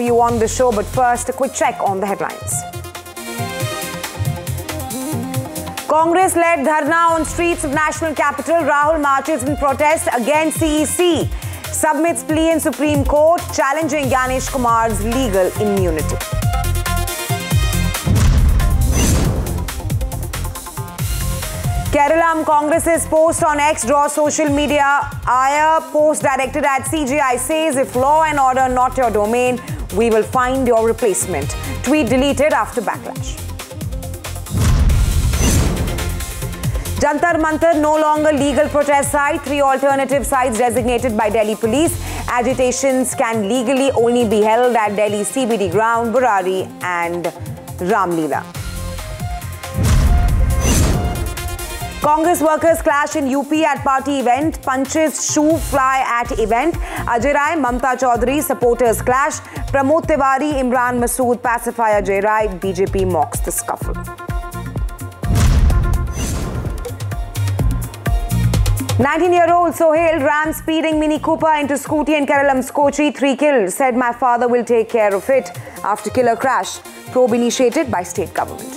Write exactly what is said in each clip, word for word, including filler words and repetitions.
You on the show, but first a quick check on the headlines. Congress-led dharna on streets of national capital. Rahul marches in protest against C E C. Submits plea in Supreme Court, challenging Gyanesh Kumar's legal immunity. Keralam Congress's post on X draws social media ire. Post directed at C J I says, if law and order not your domain, we will find your replacement. Tweet deleted after backlash. Jantar Mantar no longer legal protest site. Three alternative sites designated by Delhi police. Agitations can legally only be held at Delhi C B D ground, Burari and Ramleela. Congress workers clash in U P at party event. Punches, shoe fly at event. Ajay Rai, Mamta Chaudhary supporters clash. Pramod Tiwari, Imran Masood pacify Ajay Rai. B J P mocks the scuffle. nineteen-year-old Sohail ran speeding Mini Cooper into scooty in Keralam's Kochi. Three killed. Said my father will take care of it. After killer crash. Probe initiated by state government.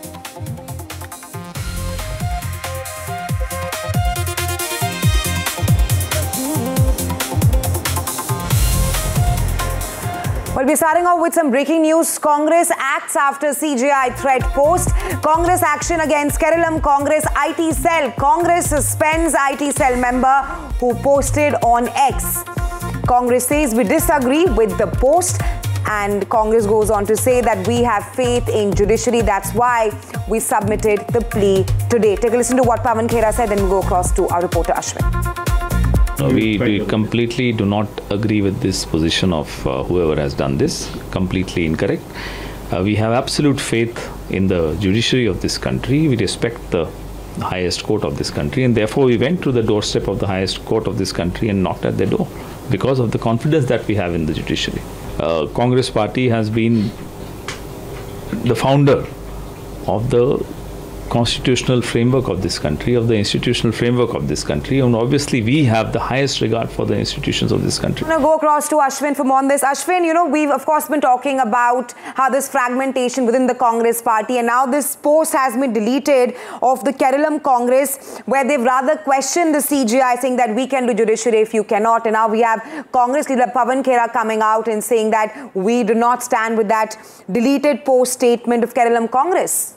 We'll be starting off with some breaking news. Congress acts after C J I threat post. Congress action against Keralam Congress I T cell. Congress suspends I T cell member who posted on X. Congress says we disagree with the post, and Congress goes on to say that we have faith in judiciary. That's why we submitted the plea today. Take a listen to what Pawan Khera said, then we'll go across to our reporter Ashwin. We, we completely do not agree with this position of uh, whoever has done this. Completely incorrect. Uh, we have absolute faith in the judiciary of this country. We respect the highest court of this country, and therefore we went to the doorstep of the highest court of this country and knocked at their door because of the confidence that we have in the judiciary. Uh, Congress party has been the founder of the constitutional framework of this country, of the institutional framework of this country, and obviously we have the highest regard for the institutions of this country. I'm going to go across to Ashwin for more on this. Ashwin, you know, we've of course been talking about how this fragmentation within the Congress party, and now this post has been deleted of the Keralam Congress, where they've rather questioned the C J I, saying that we can do judiciary if you cannot. And now we have Congress leader Pawan Khera coming out and saying that we do not stand with that deleted post statement of Keralam Congress.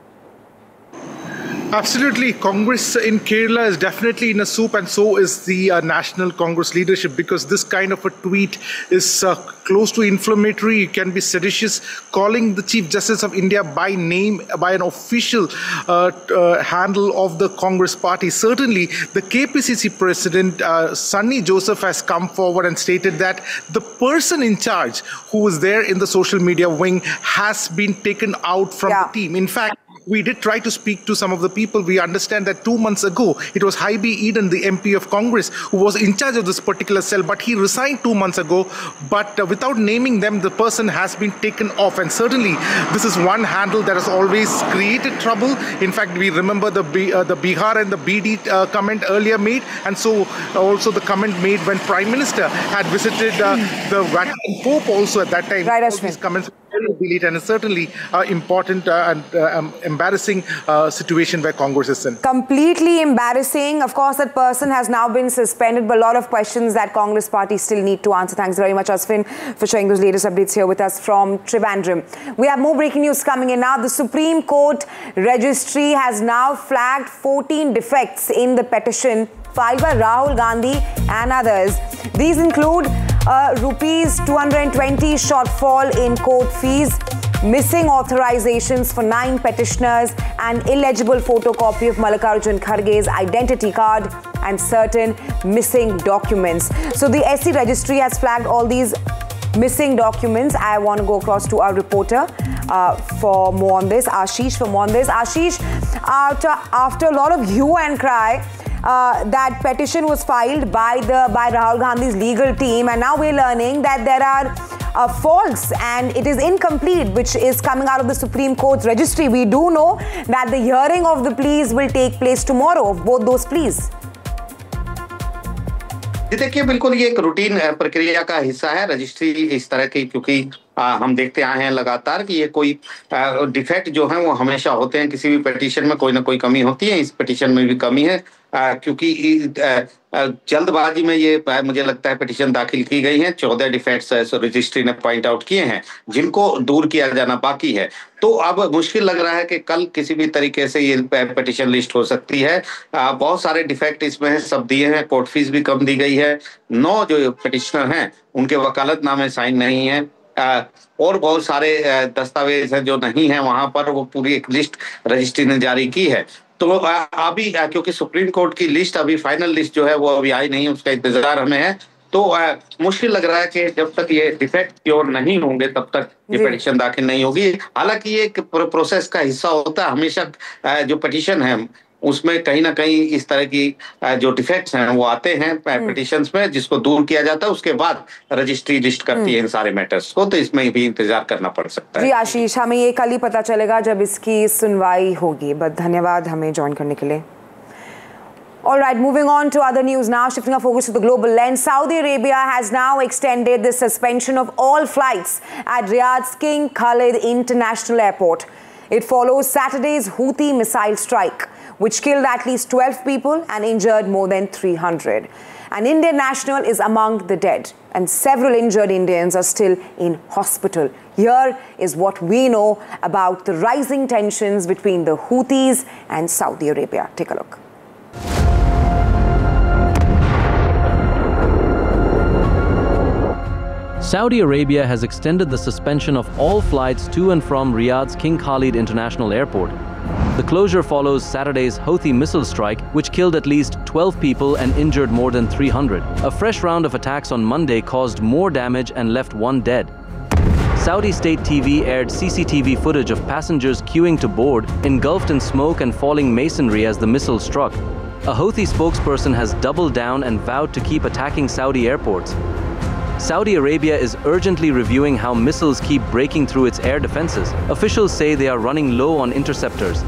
Absolutely. Congress in Kerala is definitely in a soup, and so is the uh, National Congress leadership, because this kind of a tweet is uh, close to inflammatory. It can be seditious. Calling the Chief Justice of India by name, by an official uh, uh, handle of the Congress party. Certainly, the K P C C President, uh, Sunny Joseph, has come forward and stated that the person in charge who was there in the social media wing has been taken out from yeah. the team. In fact, we did try to speak to some of the people. We understand that two months ago, it was Haibi Eden, the M P of Congress, who was in charge of this particular cell, but he resigned two months ago. But uh, without naming them, the person has been taken off. And certainly, this is one handle that has always created trouble. In fact, we remember the, B, uh, the Bihar and the B D uh, comment earlier made. And so uh, also the comment made when Prime Minister had visited uh, the Vatican Pope also at that time. Right, all these comments delete, and it's certainly uh, important uh, and uh, um, embarrassing uh, situation where Congress is in. Completely embarrassing. Of course, that person has now been suspended, but a lot of questions that Congress party still need to answer. Thanks very much, Ashwin, for sharing those latest updates here with us from Trivandrum. We have more breaking news coming in now. The Supreme Court Registry has now flagged fourteen defects in the petition filed by Rahul Gandhi and others. These include uh, rupees two hundred twenty shortfall in court fees, missing authorizations for nine petitioners, an illegible photocopy of Mallikarjun Kharge's identity card, and certain missing documents. So the S C registry has flagged all these missing documents. I want to go across to our reporter uh, for more on this, Ashish, for more on this. Ashish, after, after a lot of hue and cry, Uh, that petition was filed by the by Rahul Gandhi's legal team, and now we're learning that there are uh, faults and it is incomplete, which is coming out of the Supreme Court's registry. We do know that the hearing of the pleas will take place tomorrow, of both those pleas. जी देखिए, बिल्कुल ये एक routine प्रक्रिया का हिस्सा है registry इस तरह की, क्योंकि आ, हम देखते आए हैं लगातार कि ये कोई डिफेक्ट जो है वो हमेशा होते हैं। किसी भी पिटीशन में कोई ना कोई कमी होती है, इस पिटीशन में भी कमी है, आ, क्योंकि आ, जल्दबाजी में ये आ, मुझे लगता है पिटीशन दाखिल की गई है। चौदह डिफेक्ट्स रजिस्ट्री ने पॉइंट आउट किए हैं जिनको दूर किया जाना बाकी है। तो अब मुश्किल लग रहा है कि कल किसी भी तरीके से ये पिटीशन लिस्ट हो सकती है। आ, बहुत सारे डिफेक्ट इसमें है, सब दिए हैं, कोर्ट फीस भी कम दी गई है। नौ जो पिटिशनर हैं उनके वकालतनामे साइन नहीं है, आ, और बहुत सारे दस्तावेज हैं जो नहीं है वहां पर, वो पूरी एक लिस्ट रजिस्ट्री ने जारी की है। तो अभी क्योंकि सुप्रीम कोर्ट की लिस्ट अभी फाइनल लिस्ट जो है वो अभी आई नहीं, उसका इंतजार हमें है। तो आ, मुश्किल लग रहा है कि जब तक ये डिफेक्ट क्योर नहीं होंगे तब तक ये पिटीशन दाखिल नहीं होगी। हालांकि ये एक प्रोसेस का हिस्सा होता है हमेशा। जो पिटीशन है उसमें कहीं ना कहीं इस तरह की जो डिफेक्ट्स हैं वो आते हैं पिटीशंस में, जिसको दूर किया जाता है। उसके बाद रजिस्ट्री लिस्ट करती है इन सारे मैटर्स को, तो इसमें भी इंतजार करना पड़ सकता है। जी आशीष, हमें ये कल ही पता चलेगा जब इसकी सुनवाई होगी। बस धन्यवाद हमें ज्वाइन करने के लिए। All right, moving on to other news now, shifting our focus to the global lens. Saudi Arabia has now extended the suspension of all flights at Riyadh's King Khalid International Airport. It follows Saturday's Houthi missile strike, which killed at least twelve people and injured more than three hundred. An Indian national is among the dead, and several injured Indians are still in hospital. Here is what we know about the rising tensions between the Houthis and Saudi Arabia. Take a look. Saudi Arabia has extended the suspension of all flights to and from Riyadh's King Khalid International Airport. The closure follows Saturday's Houthi missile strike, which killed at least twelve people and injured more than three hundred. A fresh round of attacks on Monday caused more damage and left one dead. Saudi state T V aired C C T V footage of passengers queuing to board, engulfed in smoke and falling masonry as the missile struck. A Houthi spokesperson has doubled down and vowed to keep attacking Saudi airports. Saudi Arabia is urgently reviewing how missiles keep breaking through its air defenses. Officials say they are running low on interceptors.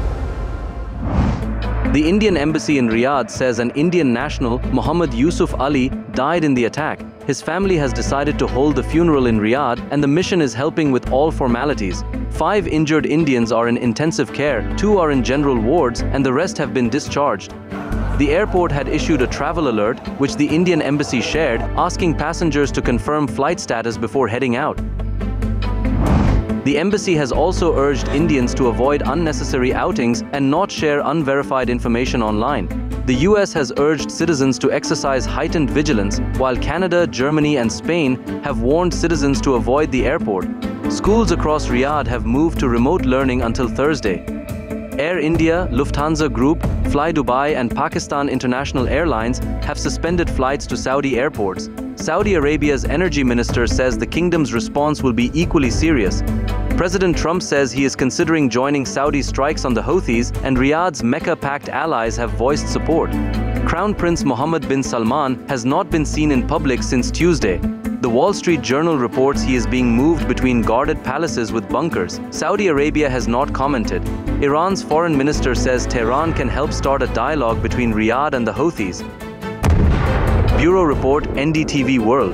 The Indian embassy in Riyadh says an Indian national, Muhammad Yusuf Ali, died in the attack. His family has decided to hold the funeral in Riyadh, and the mission is helping with all formalities. Five injured Indians are in intensive care, two are in general wards, and the rest have been discharged. The airport had issued a travel alert, which the Indian embassy shared, asking passengers to confirm flight status before heading out. The embassy has also urged Indians to avoid unnecessary outings and not share unverified information online. The U S has urged citizens to exercise heightened vigilance, while Canada, Germany, and Spain have warned citizens to avoid the airport. Schools across Riyadh have moved to remote learning until Thursday. Air India, Lufthansa Group, Fly Dubai, and Pakistan International Airlines have suspended flights to Saudi airports. Saudi Arabia's energy minister says the kingdom's response will be equally serious. President Trump says he is considering joining Saudi strikes on the Houthis, and Riyadh's Mecca-packed allies have voiced support. Crown Prince Mohammed bin Salman has not been seen in public since Tuesday. The Wall Street Journal reports he is being moved between guarded palaces with bunkers. Saudi Arabia has not commented. Iran's foreign minister says Tehran can help start a dialogue between Riyadh and the Houthis. Bureau Report, N D T V World.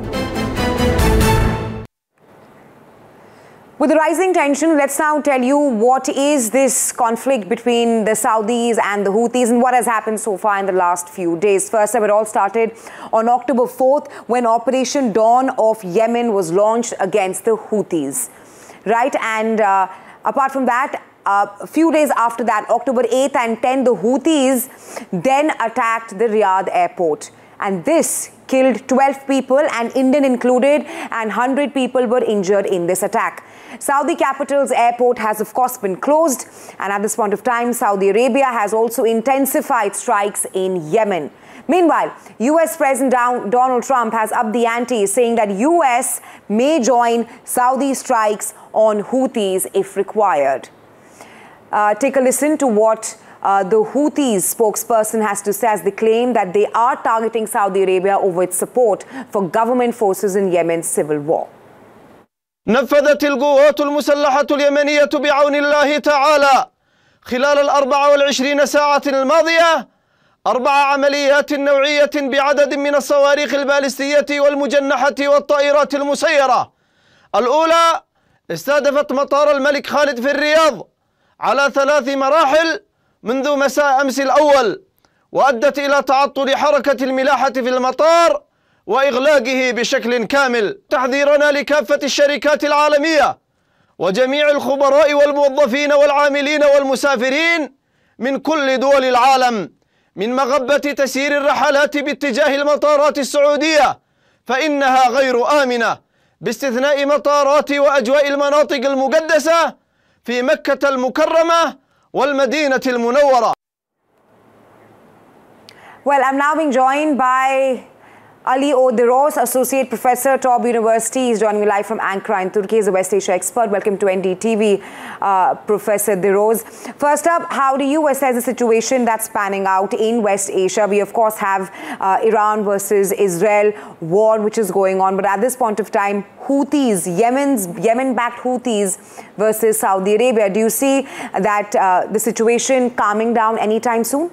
With the rising tension, let's now tell you what is this conflict between the Saudis and the Houthis and what has happened so far in the last few days. First up, it all started on October fourth when Operation Dawn of Yemen was launched against the Houthis. Right? And uh, apart from that, uh, a few days after that, October eighth and tenth, the Houthis then attacked the Riyadh airport. And this killed twelve people, and Indian included, and one hundred people were injured in this attack. Saudi capital's airport has of course been closed, and at this point of time, Saudi Arabia has also intensified strikes in Yemen. Meanwhile, U S President Donald Trump has upped the ante, saying that U S may join Saudi strikes on Houthis if required. Uh, take a listen to what Uh, the Houthis spokesperson has to say as they claim that they are targeting Saudi Arabia over its support for government forces in Yemen's civil war. نفذت القوات المسلحة اليمنية بعون الله تعالى خلال الأربع والعشرين ساعة الماضية أربع عمليات نوعية بعدد من الصواريخ البالستية والمجنحة والطائرات المسيرة. الأولى استهدفت مطار الملك خالد في الرياض على ثلاث مراحل منذ مساء أمس الأول، وأدت إلى تعطل حركة الملاحة في المطار وإغلاقه بشكل كامل. تحذيرنا لكافة الشركات العالمية وجميع الخبراء والموظفين والعاملين والمسافرين من كل دول العالم من مغبة تسيير الرحلات باتجاه المطارات السعودية، فإنها غير آمنة باستثناء مطارات وأجواء المناطق المقدسة في مكة المكرمة والمدينة المنورة. Well, I'm now being joined by Ali Oderos, Associate Professor, Tob University. He's joining me live from Ankara in Turkey. He's a West Asia expert. Welcome to N D T V, uh, Professor Deroz. First up, how do you assess the situation that's panning out in West Asia? We, of course, have uh, Iran versus Israel war, which is going on. But at this point of time, Houthis, Yemen's, Yemen-backed Houthis versus Saudi Arabia. Do you see that uh, the situation calming down anytime soon?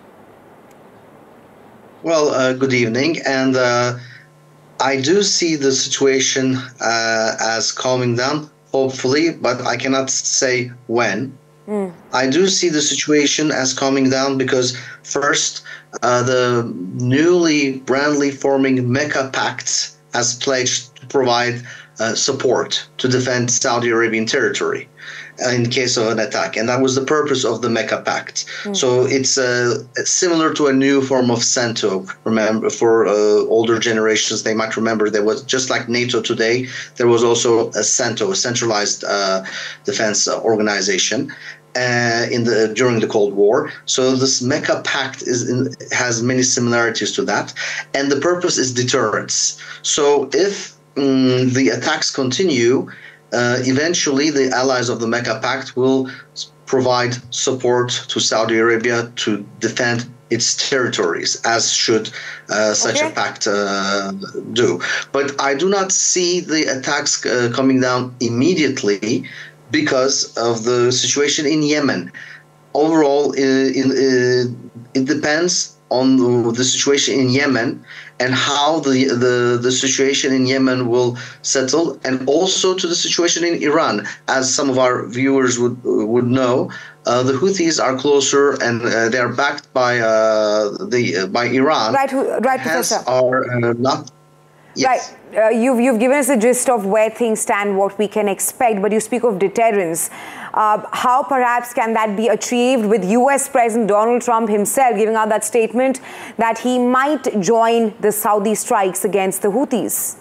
Well, uh, good evening, and uh, I do see the situation uh, as calming down, hopefully, but I cannot say when. Mm. I do see the situation as calming down because, first, uh, the newly brandly forming Mecca Pact has pledged to provide uh, support to defend Saudi Arabian territory in case of an attack, and that was the purpose of the Mecca Pact. Mm. So it's uh, similar to a new form of CENTO. Remember, for uh, older generations, they might remember there was, just like NATO today, there was also a CENTO, a centralized uh, defense organization uh, in the during the Cold War. So this Mecca Pact is in, has many similarities to that, and the purpose is deterrence. So if um, the attacks continue, Uh, eventually, the allies of the Mecca Pact will provide support to Saudi Arabia to defend its territories, as should uh, such okay. a pact uh, do. But I do not see the attacks uh, coming down immediately because of the situation in Yemen. Overall, uh, in, uh, it depends on the situation in Yemen and how the, the, the situation in Yemen will settle, and also to the situation in Iran. As some of our viewers would would know, uh, the Houthis are closer, and uh, they are backed by uh, the uh, by Iran. Right, right, Professor. Are uh, not. Yes. Right. Uh, you've, you've given us a gist of where things stand, what we can expect, but you speak of deterrence. Uh, how perhaps can that be achieved with U S President Donald Trump himself giving out that statement that he might join the Saudi strikes against the Houthis?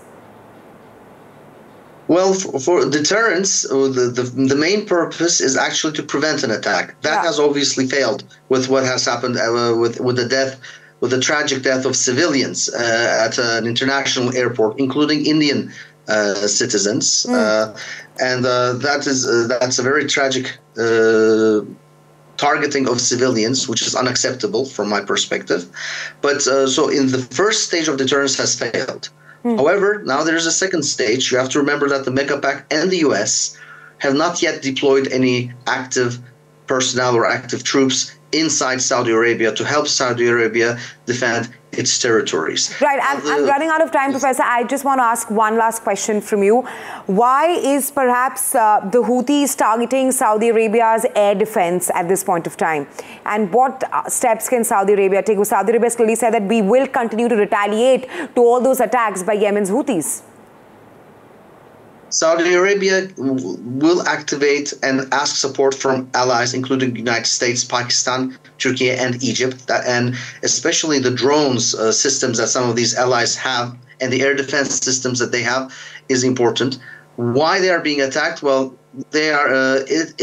Well, for, for deterrence, the, the the main purpose is actually to prevent an attack. That yeah. has obviously failed with what has happened uh, with, with the death with the tragic death of civilians uh, at an international airport, including Indian uh, citizens, mm. uh, and uh, that is uh, that's a very tragic uh, targeting of civilians, which is unacceptable from my perspective. But uh, so, in the first stage of deterrence has failed. Mm. However, now there is a second stage. You have to remember that the Mecca Pact and the U S have not yet deployed any active personnel or active troops inside Saudi Arabia to help Saudi Arabia defend its territories. Right, I'm, the, I'm running out of time, Professor. I just want to ask one last question from you. Why is perhaps uh, the Houthis targeting Saudi Arabia's air defense at this point of time? And what uh, steps can Saudi Arabia take? Well, Saudi Arabia has clearly said that we will continue to retaliate to all those attacks by Yemen's Houthis. Saudi Arabia will activate and ask support from allies, including the United States, Pakistan, Turkey, and Egypt, and especially the drones uh, systems that some of these allies have and the air defense systems that they have is important. Why they are being attacked? Well, they are. Uh, it,